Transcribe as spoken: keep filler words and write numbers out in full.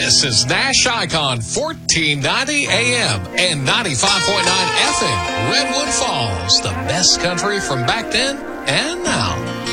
This is Nash Icon, fourteen ninety A M and ninety-five point nine F M. Redwood Falls, the best country from back then and now.